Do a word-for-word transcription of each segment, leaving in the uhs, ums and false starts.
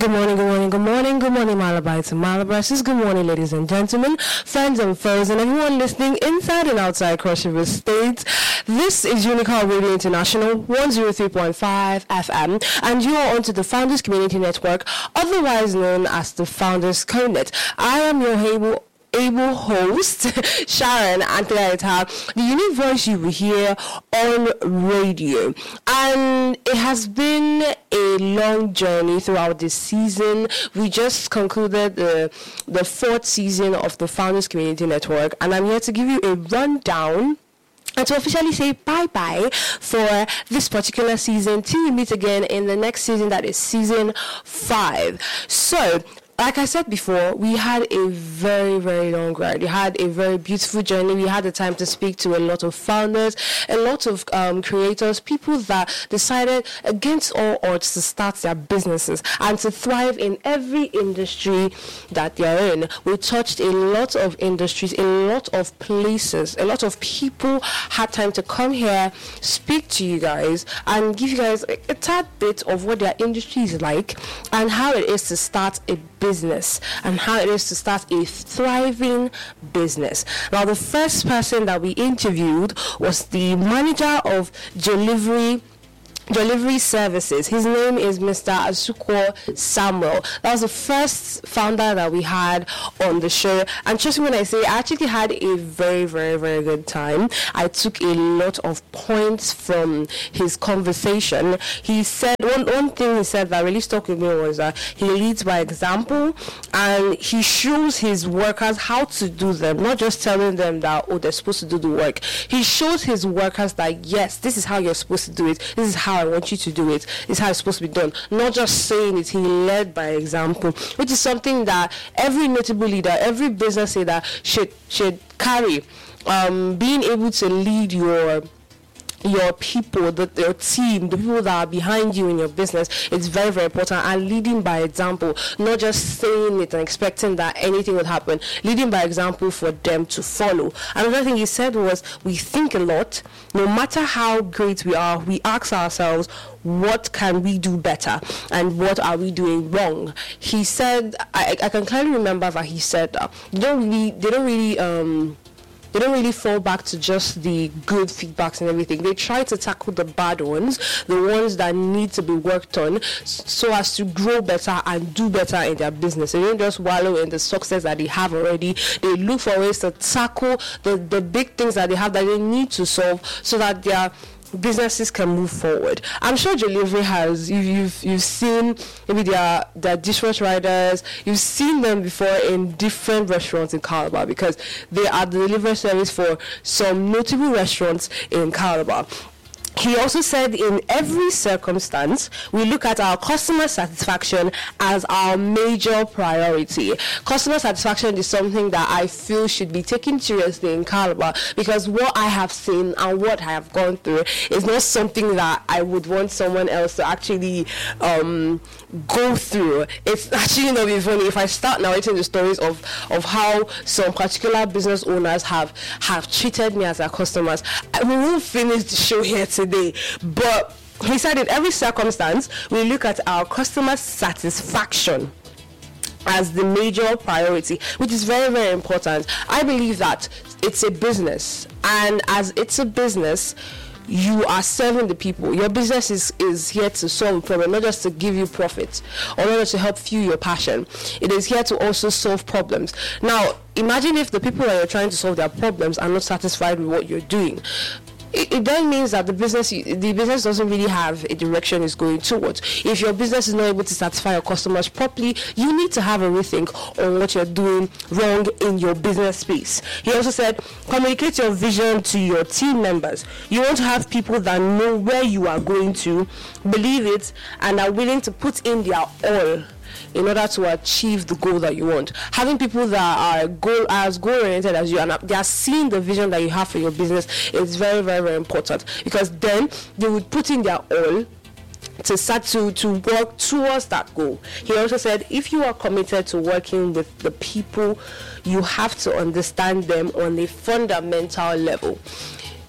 Good morning, good morning, good morning, good morning, Malabites and Malabresses. Good morning, ladies and gentlemen, friends and foes, and everyone listening inside and outside Cross River State. This is Unicorn Radio International, one oh three point five F M, and you are onto the Founders Community Network, otherwise known as the Founders CoNet. I am your able able host, Sharon Anthony, the unique voice you will hear on radio. And it has been a long journey throughout this season. We just concluded the, the fourth season of the Founders Community Network, and I'm here to give you a rundown and to officially say bye-bye for this particular season till we meet again in the next season, that is season five. So, like I said before, we had a very, very long ride. We had a very beautiful journey. We had the time to speak to a lot of founders, a lot of um, creators, people that decided against all odds to start their businesses and to thrive in every industry that they're in. We touched a lot of industries, a lot of places. A lot of people had time to come here, speak to you guys, and give you guys a, a tad bit of what their industry is like and how it is to start a business. business and how it is to start a thriving business. Now, the first person that we interviewed was the manager of delivery Delivery Services. His name is Mister Asuko Samuel. That was the first founder that we had on the show. And trust me when I say, I actually had a very, very, very good time. I took a lot of points from his conversation. He said, one, one thing he said that really stuck with me was that he leads by example and he shows his workers how to do them, not just telling them that, oh, they're supposed to do the work. He shows his workers that, yes, this is how you're supposed to do it. This is how I want you to do it. This is how it's supposed to be done. Not just saying it, he led by example, which is something that every notable leader, every business leader should should carry. Um, being able to lead your your people, the, your team, the people that are behind you in your business, it's very, very important. And leading by example, not just saying it and expecting that anything would happen. Leading by example for them to follow. Another thing he said was, we think a lot. No matter how great we are, we ask ourselves, what can we do better and what are we doing wrong? He said, I, I can clearly remember that he said that they don't really, they don't really, um, They don't really fall back to just the good feedbacks and everything. They try to tackle the bad ones, the ones that need to be worked on, so as to grow better and do better in their business. They don't just wallow in the success that they have already. They look for ways to tackle the, the big things that they have that they need to solve so that their businesses can move forward. I'm sure Delivery has, you've, you've, you've seen maybe their, their dishwasher riders, you've seen them before in different restaurants in Calabar because they are the delivery service for some notable restaurants in Calabar. He also said in every circumstance, we look at our customer satisfaction as our major priority. Customer satisfaction is something that I feel should be taken seriously in Calabar because what I have seen and what I have gone through is not something that I would want someone else to actually um, go through. It's actually not even funny if I start narrating the stories of, of how some particular business owners have, have treated me as their customers. We won't finish the show here today. Day. But he said in every circumstance, we look at our customer satisfaction as the major priority, which is very, very important. I believe that it's a business, and as it's a business, you are serving the people. Your business is, is here to solve a problem, not just to give you profit or not just to help fuel your passion. It is here to also solve problems. Now, imagine if the people that you're trying to solve their problems are not satisfied with what you're doing. It, it then means that the business the business doesn't really have a direction it's going towards. If your business is not able to satisfy your customers properly, you need to have a rethink on what you're doing wrong in your business space. He also said, communicate your vision to your team members. You want to have people that know where you are going to, believe it, and are willing to put in their all in order to achieve the goal that you want. Having people that are goal as goal oriented as you and they are seeing the vision that you have for your business is very, very, very important, because then they would put in their all to start to, to work towards that goal. He also said, if you are committed to working with the people, you have to understand them on a fundamental level.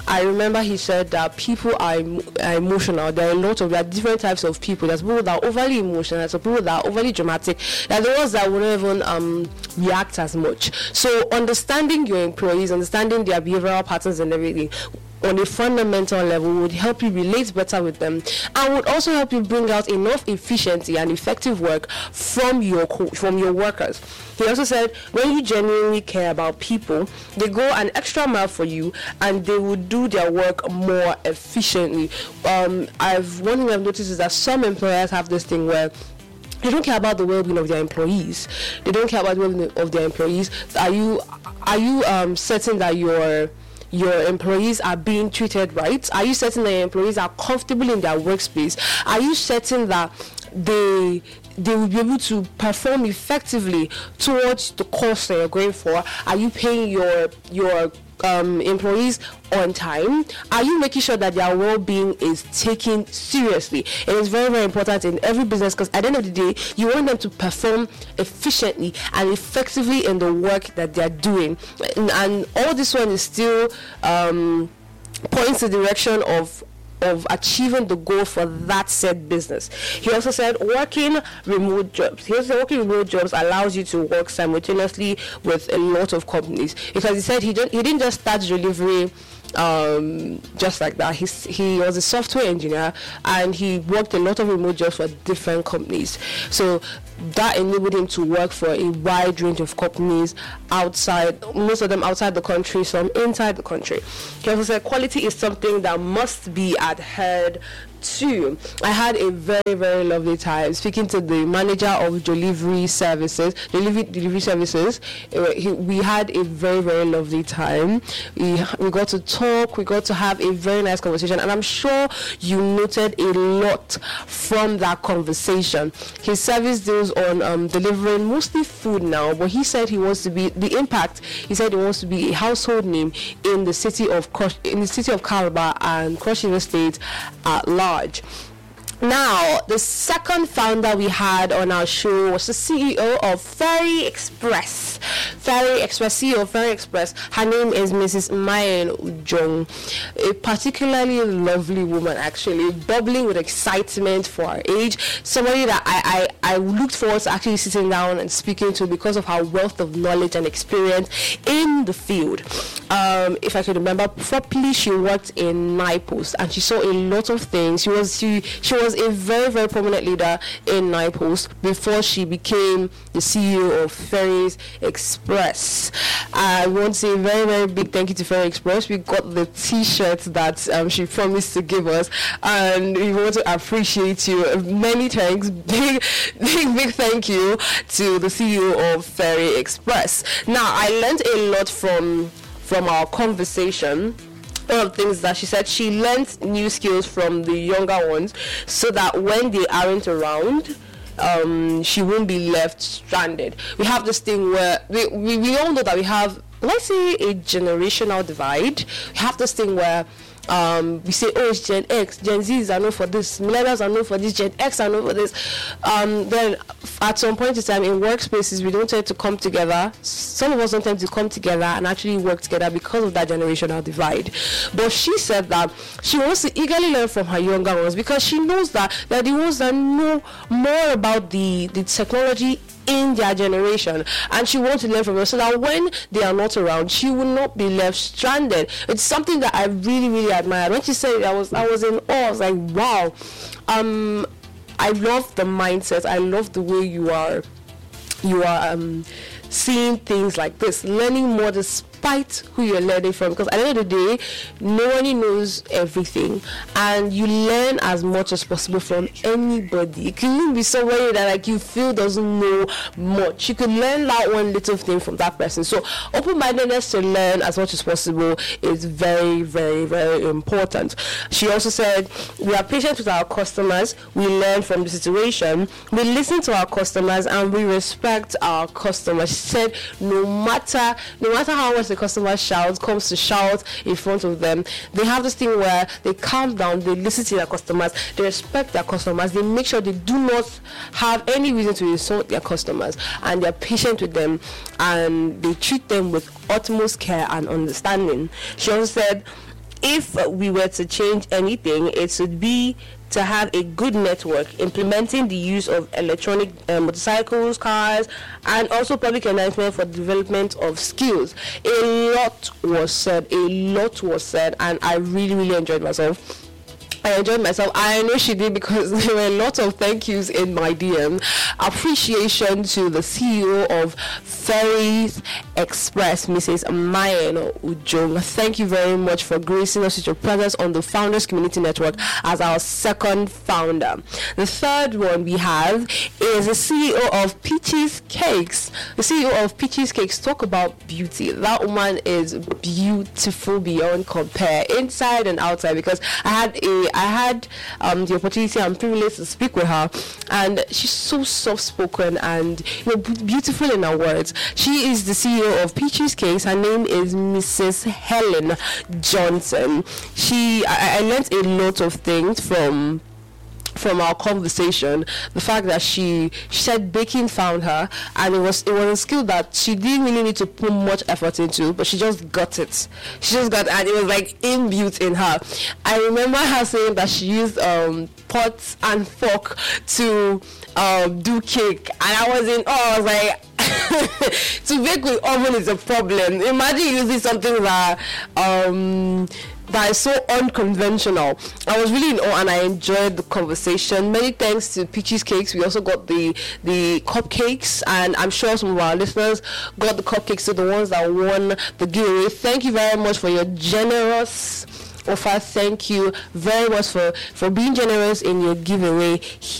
I remember he said that people are, emo- are emotional. There are a lot of there are different types of people. There's people that are overly emotional. There's people that are overly dramatic. There are the ones that will not even um, react as much. So understanding your employees, understanding their behavioral patterns and everything on a fundamental level would help you relate better with them, and would also help you bring out enough efficiency and effective work from your co- from your workers. He also said, when you genuinely care about people, they go an extra mile for you, and they will do their work more efficiently. Um, I've one thing I've noticed is that some employers have this thing where they don't care about the well-being of their employees. They don't care about the well-being of their employees. Are you are you um, certain that your your employees are being treated right? Are you certain that your employees are comfortable in their workspace? Are you certain that they they will be able to perform effectively towards the course that you're going for? Are you paying your your um, employees on time? Are you making sure that their well-being is taken seriously? It is very, very important in every business, because at the end of the day, you want them to perform efficiently and effectively in the work that they're doing. And, and all this one is still um, points in the direction of of achieving the goal for that said business. He also said working remote jobs. He also said working remote jobs allows you to work simultaneously with a lot of companies, because he said he didn't he didn't just start delivery um just like that. He he was a software engineer, and he worked a lot of remote jobs for different companies. So that enabled him to work for a wide range of companies outside, most of them outside the country, some inside the country. He also said quality is something that must be adhered to. I had a very, very lovely time speaking to the manager of delivery services, delivery delivery services. Uh, he, we had a very, very lovely time. We we got to talk. We got to have a very nice conversation, and I'm sure you noted a lot from that conversation. His service deals on um, delivering mostly food now, but he said he wants to be the impact. He said he wants to be a household name in the city of Cross, in the city of Calabar and Cross River State at large. Now, the second founder we had on our show was the C E O of Ferry Express. Ferry Express, C E O of Ferry Express. Her name is Missus Mayen Ujong, a particularly lovely woman, actually, bubbling with excitement for her age. Somebody that I, I, I looked forward to actually sitting down and speaking to because of her wealth of knowledge and experience in the field. Um, if I could remember properly, she worked in NIPOST, and she saw a lot of things. She was she she was a very, very prominent leader in NIPOST before she became the C E O of Ferry Express. I want to say a very, very big thank you to Ferry Express. We got the t-shirt that um, she promised to give us, and we want to appreciate you. Many thanks. Big, big, big thank you to the C E O of Ferry Express. Now, I learned a lot from from our conversation. One of the things that she said, she learns new skills from the younger ones, so that when they aren't around, um, she won't be left stranded. We have this thing where we, we, we all know that we have, let's say, a generational divide. We have this thing where um, we say, oh, it's Gen X, Gen Zs are known for this, millennials are known for this, Gen X are known for this. Um, then at some point in time in workspaces, we don't tend to come together. Some of us don't tend to come together and actually work together because of that generational divide. But she said that she wants to eagerly learn from her younger ones, because she knows that they're the ones that know more about the, the technology in their generation, and she wants to learn from them, so that when they are not around, she will not be left stranded. It's something that I really, really admired. When she said it, I was I was in awe. I was like, wow. Um, I love the mindset. I love the way you are you are um, seeing things like this, learning more despite who you're learning from, because at the end of the day, nobody knows everything, and you learn as much as possible from anybody. It can even be somebody that like you feel doesn't know much. You can learn that one little thing from that person. So open-mindedness to learn as much as possible is very, very, very important. She also said, we are patient with our customers, we learn from the situation, we listen to our customers, and we respect our customers. She said, no matter no matter how much the customer shouts, comes to shout in front of them, they have this thing where they calm down, they listen to their customers, they respect their customers, they make sure they do not have any reason to insult their customers, and they're patient with them, and they treat them with utmost care and understanding. She also said, if we were to change anything, it would be to have a good network implementing the use of electronic uh, motorcycles, cars, and also public announcement for the development of skills. A lot was said, a lot was said, and I really, really enjoyed myself. I enjoyed myself. I know she did, because there were a lot of thank yous in my D M. Appreciation to the C E O of Ferries Express, Missus Mayen Ujong. Thank you very much for gracing us with your presence on the Founders Community Network as our second founder. The third one we have is the C E O of Peaches Cakes. The C E O of Peaches Cakes. Talk about beauty. That woman is beautiful beyond compare, inside and outside, because I had a I had um, the opportunity and privilege to speak with her, and she's so soft-spoken and, you know, b- beautiful in her words. She is the C E O of Peaches Cakes. Her name is Missus Helen Johnson. She, I, I learned a lot of things from from our conversation. The fact that she, she said baking found her, and it was it was a skill that she didn't really need to put much effort into, but she just got it. She just got it, and it was like inbuilt in her. I remember her saying that she used um, pots and fork to um, do cake, and I was in awe. I was like, to bake with oven is a problem. Imagine using something that um that is so unconventional. I was really in awe, and I enjoyed the conversation. Many thanks to Peaches Cakes. We also got the the cupcakes, and I'm sure some of our listeners got the cupcakes, so the ones that won the giveaway. Thank you very much for your generous offer. Thank you very much for for being generous in your giveaway.